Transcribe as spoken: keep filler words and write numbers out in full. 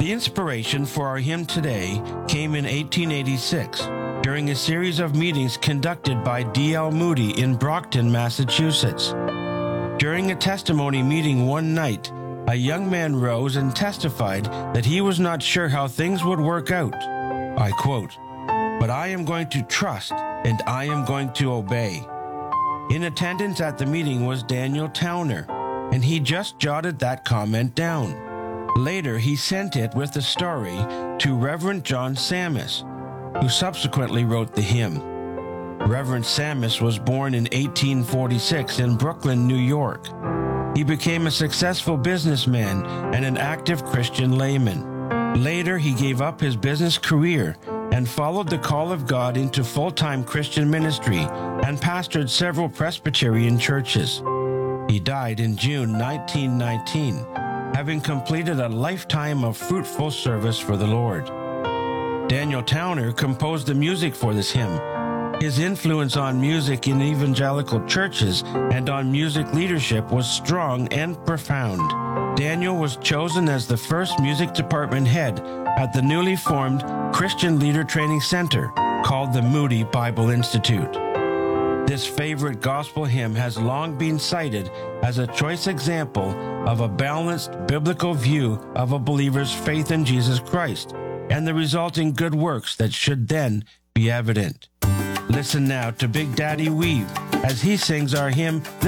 The inspiration for our hymn today came in eighteen eighty-six during a series of meetings conducted by D L Moody in Brockton, Massachusetts. During a testimony meeting one night, a young man rose and testified that he was not sure how things would work out. I quote, "But I am going to trust and I am going to obey." In attendance at the meeting was Daniel Towner, and he just jotted that comment down. Later, he sent it with the story to Reverend John Sammis, who subsequently wrote the hymn. Reverend Sammis was born in eighteen forty-six in Brooklyn, New York. He became a successful businessman and an active Christian layman. Later, he gave up his business career and followed the call of God into full-time Christian ministry and pastored several Presbyterian churches. He died in June nineteen nineteen, having completed a lifetime of fruitful service for the Lord. Daniel Towner composed the music for this hymn. His influence on music in evangelical churches and on music leadership was strong and profound. Daniel was chosen as the first music department head at the newly formed Christian Leader Training Center called the Moody Bible Institute. This favorite gospel hymn has long been cited as a choice example of a balanced biblical view of a believer's faith in Jesus Christ and the resulting good works that should then be evident. Listen now to Big Daddy Weave as he sings our hymn,